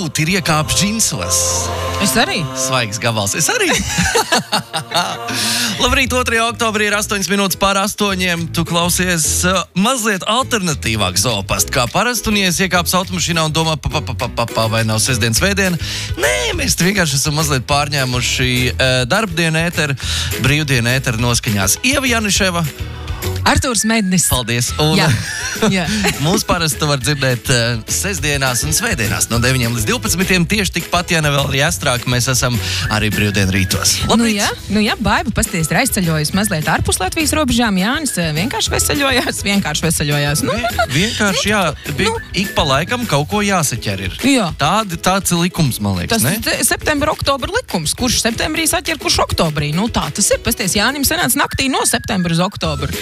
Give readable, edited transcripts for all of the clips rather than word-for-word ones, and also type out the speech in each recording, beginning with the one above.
varbūt ir iekāpis džinsos. Es arī. Svaigs gabals. Es arī. Labrīt, 2. oktobrī ir 8 minūtes pār 8. Tu klausies mazliet alternatīvāk zoopast, kā parasti, un ja es iekāpis automašīnā un domā, vai nav sestdien, svētdien. Nē, mēs vienkārši esam mazliet pārņēmuši darbdienu ēteru, brīvdienu ēteru noskaņās. Ieva Janiševa. Artūrs Mednis. Paldies. Un Jā. mūs parasti var dzirdēt sestdienās un svētdienās no 9 līdz 12. Tieši tikpat, ja ne vēl jāstrāk, mēs esam arī brīvdienu rītos. Labrīt. Nu jā, Baiba pasties ir aizceļojusi mazliet ārpus Latvijas robežām. Jānis vienkārši veseļojās. Vienkārši, jā, ik pa laikam kaut ko jāsaķer ir. Jā. Tāds ir likums, man liekas, ne? Tas septembra, oktobra likums. Kurš septembrī saķer, kurš oktobrī? Nu tā tas ir. Pasties, Jānim sanāca naktī no septembra uz oktobru.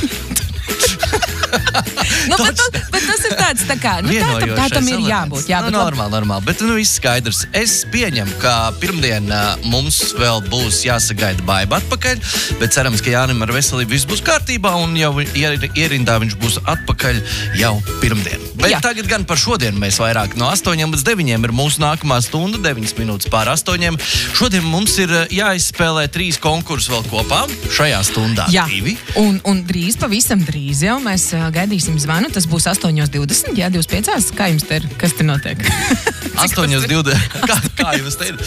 bet tas ir tāds tā kā, tā tam ir jābūt. Normāli, bet viss skaidrs. Es pieņemu, ka pirmdien mums vēl būs jāsagaida Baiba atpakaļ, bet cerams, ka Jānim ar veselību viss būs kārtībā un jau ierindā viņš būs atpakaļ jau pirmdien. Bet tagad gan par šodienu mēs vairāk no 8 līdz 9 ir mūsu nākamā stunda, 9 minūtes pār 8. Šodien mums ir jāizspēlē 3 konkursi vēl kopā šajā stundā. Jā, 2. un drīz, pavisam drīz jau mēs gaidīsim zvanu. Tas būs 8:20, 25. Kā jums te ir? Kas te notiek? 8:20. Kā jums te ir?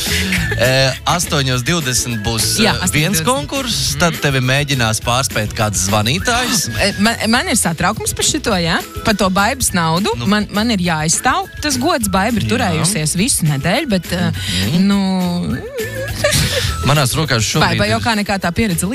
8:20 būs viens konkurss, tad tevi mēģinās pārspēt kāds zvanītājs. Man ir satraukums par šito, par to Baibas naudu. Man ir jāizstāv. Tas gods Baiba ir turējusies visu nedēļu, bet, Manās rokās šobrīd Baiba jau kā nekā tā pieredze